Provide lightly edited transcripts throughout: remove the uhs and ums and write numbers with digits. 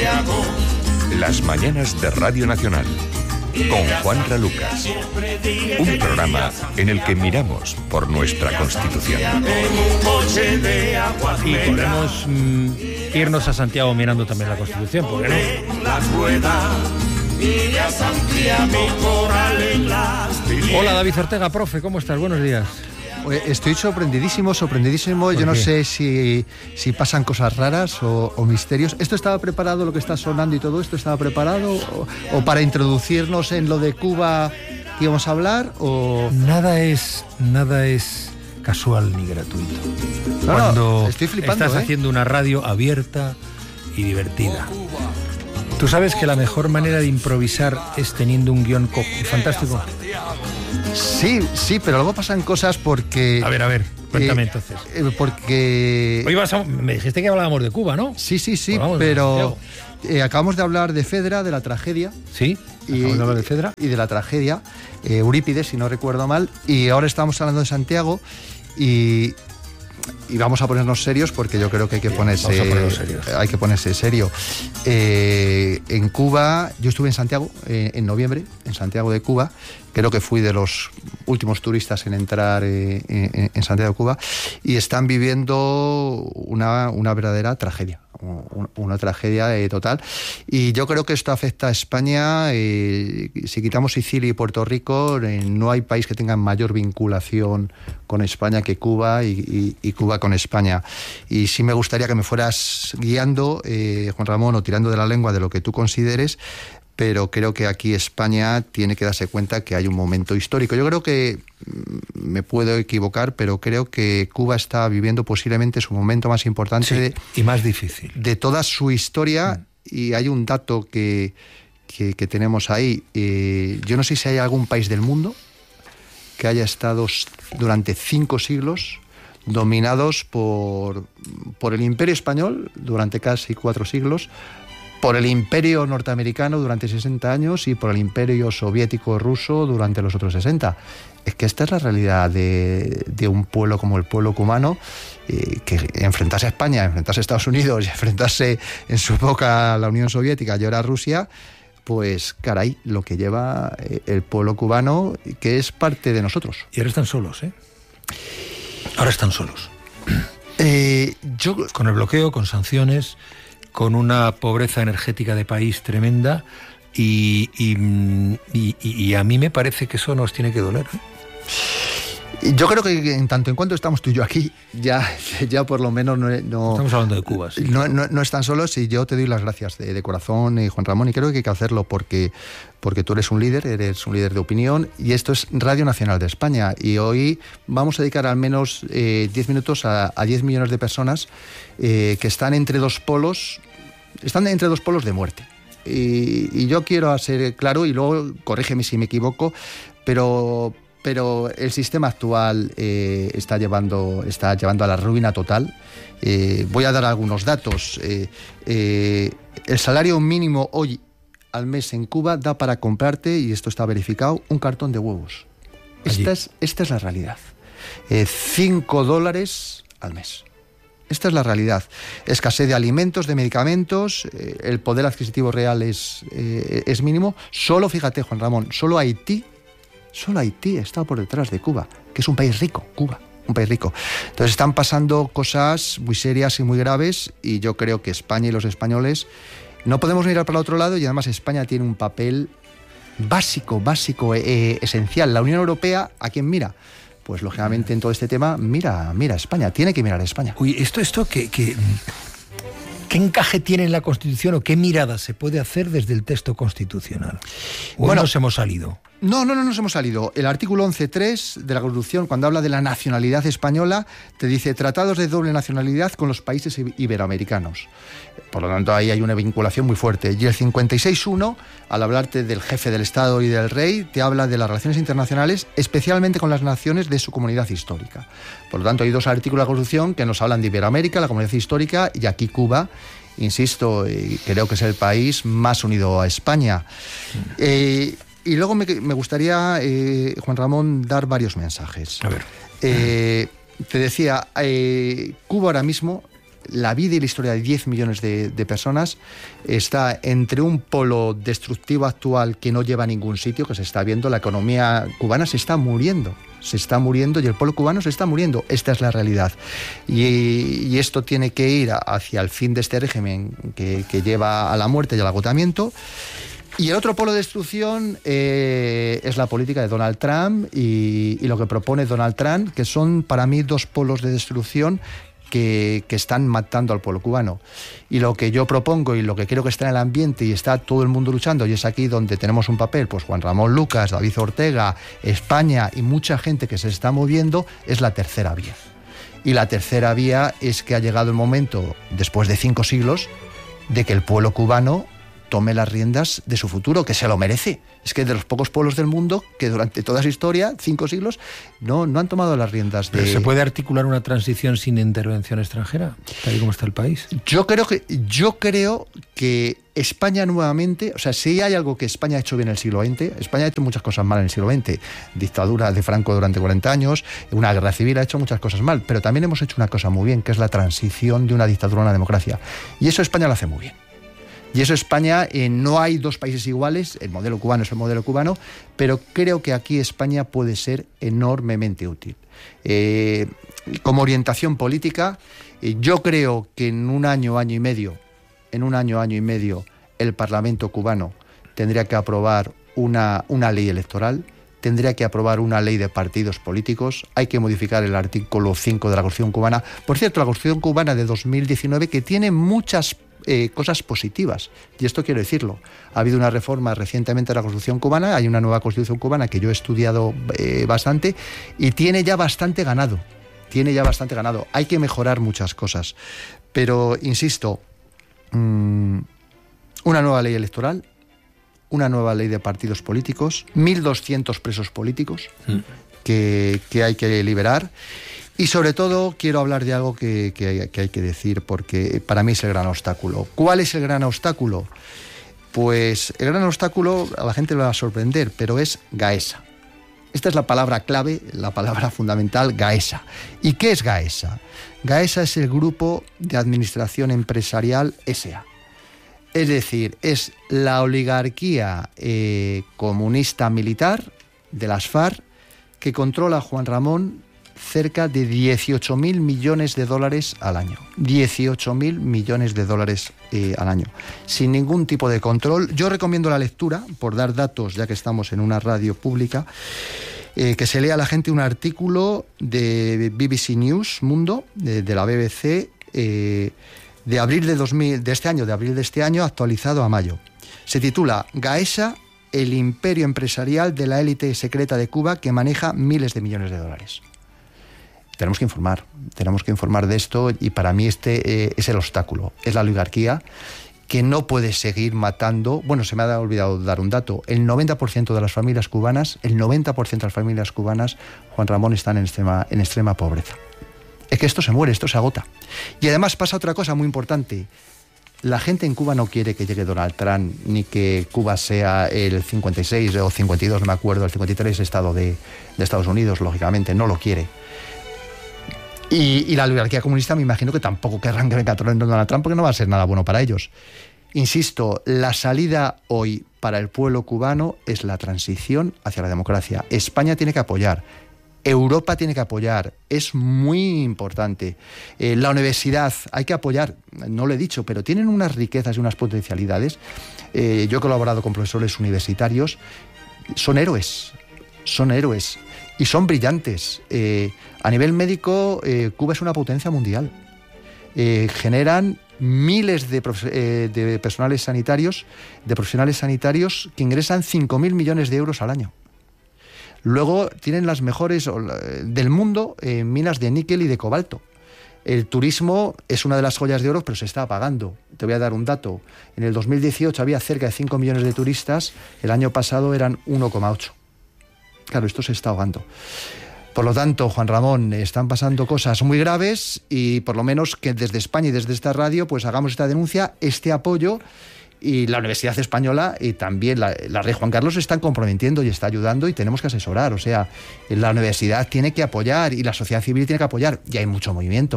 Las mañanas de Radio Nacional, con Juanra Lucas. Un programa en el que miramos por nuestra Constitución. Y podemos irnos a Santiago mirando también la Constitución, ¿por qué no? Hola, David Ortega, profe, ¿cómo estás? Buenos días. Estoy sorprendidísimo. Yo no sé si pasan cosas raras o misterios. ¿Esto estaba preparado, lo que está sonando y todo esto estaba preparado? ¿O para introducirnos en lo de Cuba que íbamos a hablar? ¿O... Nada es casual ni gratuito. Cuando estoy flipando, estás haciendo una radio abierta y divertida. ¿Tú sabes que la mejor manera de improvisar es teniendo un guión fantástico? Sí, pero luego pasan cosas porque... A ver, cuéntame entonces. Porque... Hoy me dijiste que hablábamos de Cuba, ¿no? Sí, pero acabamos de hablar de Fedra, de la tragedia. Sí, acabamos de hablar de Fedra. Y de la tragedia, Eurípides, si no recuerdo mal, y ahora estamos hablando de Santiago y vamos a ponernos serios porque yo creo que hay que ponerse serio. En Cuba, yo estuve en Santiago en noviembre, en Santiago de Cuba. Creo que fui de los últimos turistas en entrar en Santiago de Cuba, y están viviendo una verdadera tragedia. Una tragedia total, y yo creo que esto afecta a España. Si quitamos Sicilia y Puerto Rico, no hay país que tenga mayor vinculación con España que Cuba, y Cuba con España. Y sí me gustaría que me fueras guiando, Juan Ramón, o tirando de la lengua de lo que tú consideres, pero creo que aquí España tiene que darse cuenta que hay un momento histórico. Yo creo que, me puedo equivocar, pero creo que Cuba está viviendo posiblemente su momento más importante y más difícil de toda su historia. Y hay un dato que tenemos ahí. Yo no sé si hay algún país del mundo que haya estado durante 5 siglos dominados por el Imperio Español durante casi 4 siglos, por el Imperio Norteamericano durante 60 años y por el Imperio Soviético Ruso durante los otros 60. Es que esta es la realidad de un pueblo como el pueblo cubano, que enfrentarse a España, enfrentarse a Estados Unidos y enfrentarse en su época a la Unión Soviética y ahora a Rusia, pues caray, lo que lleva el pueblo cubano, que es parte de nosotros. Y ahora están solos, ¿eh? Ahora están solos. Con el bloqueo, con sanciones, con una pobreza energética de país tremenda, y a mí me parece que eso nos tiene que doler, ¿eh? Yo creo que en tanto en cuanto estamos tú y yo aquí, ya por lo menos no estamos hablando de Cuba, sí. No están solos, y yo te doy las gracias de corazón, Juan Ramón, y creo que hay que hacerlo porque tú eres un líder de opinión, y esto es Radio Nacional de España, y hoy vamos a dedicar al menos 10 minutos a 10 millones de personas que están entre dos polos de muerte. Y yo quiero ser claro, y luego corrígeme si me equivoco, pero el sistema actual está llevando a la ruina total. Voy a dar algunos datos. El salario mínimo hoy al mes en Cuba da para comprarte, y esto está verificado, un cartón de huevos. Esta es la realidad. $5 al mes. Esta es la realidad. Escasez de alimentos, de medicamentos, el poder adquisitivo real es mínimo. Solo, fíjate, Juan Ramón, solo Haití está por detrás de Cuba, que es un país rico, Cuba, un país rico. Entonces están pasando cosas muy serias y muy graves, y yo creo que España y los españoles no podemos mirar para el otro lado, y además España tiene un papel básico, esencial. La Unión Europea, ¿a quién mira? Pues lógicamente en todo este tema mira a España, tiene que mirar a España. Uy, esto ¿qué encaje tiene en la Constitución, o qué mirada se puede hacer desde el texto constitucional? ¿O nos hemos salido? No nos hemos salido. El artículo 11.3 de la Constitución, cuando habla de la nacionalidad española, te dice tratados de doble nacionalidad con los países iberoamericanos. Por lo tanto, ahí hay una vinculación muy fuerte. Y el 56.1, al hablarte del jefe del Estado y del rey, te habla de las relaciones internacionales, especialmente con las naciones de su comunidad histórica. Por lo tanto, hay 2 artículos de la Constitución que nos hablan de Iberoamérica, la comunidad histórica, y aquí Cuba, insisto, creo que es el país más unido a España. Y luego me gustaría, Juan Ramón, dar varios mensajes. A ver. Te decía, Cuba ahora mismo la vida y la historia de 10 millones de personas está entre un polo destructivo actual que no lleva a ningún sitio, que se está viendo, la economía cubana se está muriendo y el pueblo cubano se está muriendo. Esta es la realidad. Y esto tiene que ir hacia el fin de este régimen que lleva a la muerte y al agotamiento. Y el otro polo de destrucción es la política de Donald Trump y lo que propone Donald Trump, que son para mí dos polos de destrucción que están matando al pueblo cubano. Y lo que yo propongo y lo que creo que está en el ambiente y está todo el mundo luchando, y es aquí donde tenemos un papel, pues Juan Ramón Lucas, David Ortega, España y mucha gente que se está moviendo, es la tercera vía. Y la tercera vía es que ha llegado el momento, después de 5 siglos, de que el pueblo cubano tome las riendas de su futuro, que se lo merece. Es que de los pocos pueblos del mundo que durante toda su historia, 5 siglos, no han tomado las riendas de... ¿Pero se puede articular una transición sin intervención extranjera, tal y como está el país? Yo creo que España nuevamente, o sea, si hay algo que España ha hecho bien en el siglo XX, España ha hecho muchas cosas mal en el siglo XX, dictadura de Franco durante 40 años, una guerra civil, ha hecho muchas cosas mal, pero también hemos hecho una cosa muy bien, que es la transición de una dictadura a una democracia. Y eso España lo hace muy bien. Y eso España, no hay dos países iguales, el modelo cubano es el modelo cubano, pero creo que aquí España puede ser enormemente útil. Como orientación política, yo creo que en un año y medio, el Parlamento cubano tendría que aprobar una ley electoral, tendría que aprobar una ley de partidos políticos, hay que modificar el artículo 5 de la Constitución cubana. Por cierto, la Constitución cubana de 2019, que tiene muchas cosas positivas, y esto quiero decirlo. Ha habido una reforma recientemente de la Constitución cubana, hay una nueva Constitución cubana que yo he estudiado bastante y tiene ya bastante ganado. Hay que mejorar muchas cosas, pero insisto, una nueva ley electoral, una nueva ley de partidos políticos, 1.200 presos políticos que hay que liberar. Y sobre todo quiero hablar de algo que hay que decir, porque para mí es el gran obstáculo. ¿Cuál es el gran obstáculo? Pues el gran obstáculo, a la gente le va a sorprender, pero es Gaesa. Esta es la palabra clave, la palabra fundamental, Gaesa. ¿Y qué es Gaesa? Gaesa es el Grupo de Administración Empresarial S.A. Es decir, es la oligarquía comunista militar de las FARC que controla Juan Ramón cerca de 18.000 millones de dólares al año. 18.000 millones de dólares al año. Sin ningún tipo de control. Yo recomiendo la lectura, por dar datos, ya que estamos en una radio pública, que se lea a la gente un artículo de BBC News Mundo, de la BBC, de abril de este año, actualizado a mayo. Se titula Gaesa, el imperio empresarial de la élite secreta de Cuba que maneja miles de millones de dólares. Tenemos que informar de esto, y para mí este es el obstáculo, es la oligarquía que no puede seguir matando. Bueno, se me ha olvidado dar un dato, el 90% de las familias cubanas, Juan Ramón, están en extrema pobreza. Es que esto se muere, esto se agota. Y además pasa otra cosa muy importante. La gente en Cuba no quiere que llegue Donald Trump, ni que Cuba sea el 56 o 52, no me acuerdo, el 53 estado de Estados Unidos, lógicamente, no lo quiere. Y la oligarquía comunista me imagino que tampoco querrán que venga Donald Trump, porque no va a ser nada bueno para ellos. Insisto, la salida hoy para el pueblo cubano es la transición hacia la democracia. España tiene que apoyar, Europa tiene que apoyar, es muy importante. La universidad hay que apoyar, no lo he dicho, pero tienen unas riquezas y unas potencialidades. Yo he colaborado con profesores universitarios, son héroes. Y son brillantes. A nivel médico, Cuba es una potencia mundial. Generan miles de profesionales sanitarios que ingresan 5.000 millones de euros al año. Luego tienen las mejores del mundo minas de níquel y de cobalto. El turismo es una de las joyas de oro, pero se está apagando. Te voy a dar un dato. En el 2018 había cerca de 5 millones de turistas, el año pasado eran 1,8. Claro, esto se está ahogando. Por lo tanto, Juan Ramón, están pasando cosas muy graves, y por lo menos que desde España y desde esta radio pues hagamos esta denuncia, este apoyo, y la Universidad Española y también la Rey Juan Carlos se están comprometiendo y está ayudando, y tenemos que asesorar. O sea, la universidad tiene que apoyar y la sociedad civil tiene que apoyar, y hay mucho movimiento.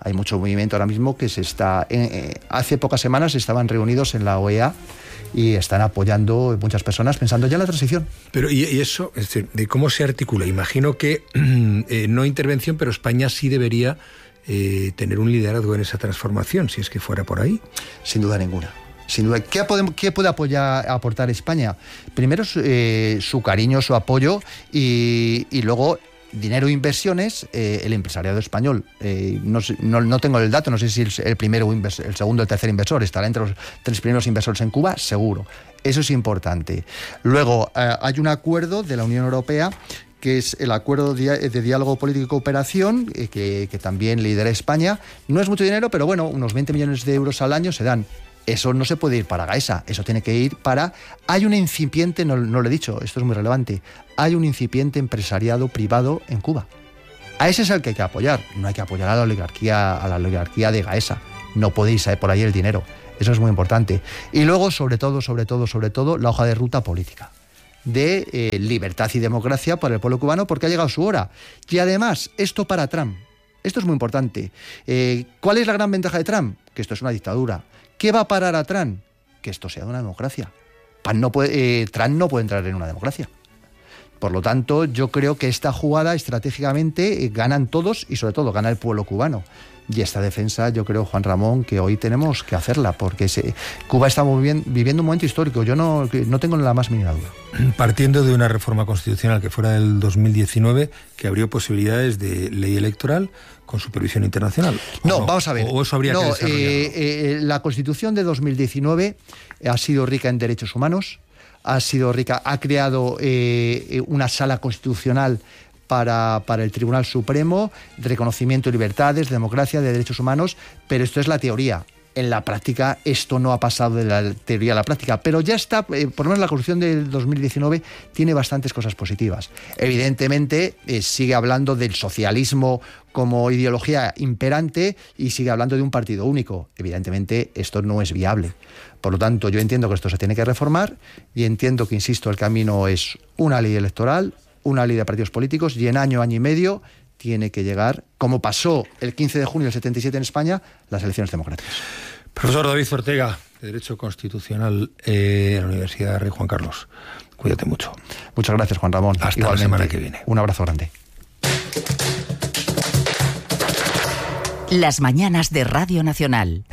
Hay mucho movimiento ahora mismo que se está... hace pocas semanas estaban reunidos en la OEA y están apoyando muchas personas pensando ya en la transición. Pero y eso, es decir, ¿de cómo se articula? Imagino que no intervención, pero España sí debería tener un liderazgo en esa transformación, si es que fuera por ahí. Sin duda ninguna. Sin duda. ¿Qué puede aportar España? Primero su cariño, su apoyo y luego dinero e inversiones, el empresariado español. No tengo el dato, no sé si el primero, el segundo, el tercer inversor estará entre los 3 primeros inversores en Cuba, seguro. Eso es importante. Luego, hay un acuerdo de la Unión Europea que es el Acuerdo de Diálogo Político y Cooperación, que también lidera España. No es mucho dinero, pero bueno, unos 20 millones de euros al año se dan. Eso no se puede ir para Gaesa, eso tiene que ir para... Hay un incipiente, no lo he dicho, esto es muy relevante, hay un incipiente empresariado privado en Cuba. A ese es el que hay que apoyar, no hay que apoyar a la oligarquía de Gaesa. No podéis ir por ahí el dinero, eso es muy importante. Y luego, sobre todo, la hoja de ruta política de libertad y democracia para el pueblo cubano, porque ha llegado su hora. Y además, esto para Trump, esto es muy importante. ¿Cuál es la gran ventaja de Trump? Que esto es una dictadura. ¿Qué va a parar a Trump? Que esto sea una democracia. Trump no puede entrar en una democracia. Por lo tanto, yo creo que esta jugada estratégicamente ganan todos y sobre todo gana el pueblo cubano. Y esta defensa, yo creo, Juan Ramón, que hoy tenemos que hacerla, porque Cuba está viviendo un momento histórico. Yo no tengo la más mínima duda. Partiendo de una reforma constitucional que fuera del 2019, que abrió posibilidades de ley electoral con supervisión internacional. No, vamos a ver. ¿O eso habría que desarrollarlo? La Constitución de 2019 ha sido rica en derechos humanos, ha creado una sala constitucional para el Tribunal Supremo, de reconocimiento de libertades, de democracia, de derechos humanos, pero esto es la teoría. En la práctica esto no ha pasado de la teoría a la práctica, pero ya está, por lo menos la Constitución del 2019 tiene bastantes cosas positivas. Evidentemente sigue hablando del socialismo como ideología imperante y sigue hablando de un partido único. Evidentemente esto no es viable. Por lo tanto, yo entiendo que esto se tiene que reformar y entiendo que, insisto, el camino es una ley electoral, una ley de partidos políticos y en año y medio tiene que llegar, como pasó el 15 de junio del 77 en España, las elecciones democráticas. Profesor David Ortega, de Derecho Constitucional en la Universidad Rey Juan Carlos. Cuídate mucho. Muchas gracias, Juan Ramón. Hasta igualmente. La semana que viene. Un abrazo grande. Las mañanas de Radio Nacional.